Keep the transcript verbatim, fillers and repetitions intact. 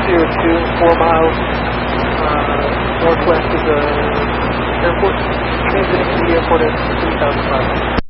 zero two, four miles uh, northwest of the airport. Transiting to the airport at three thousand five hundred.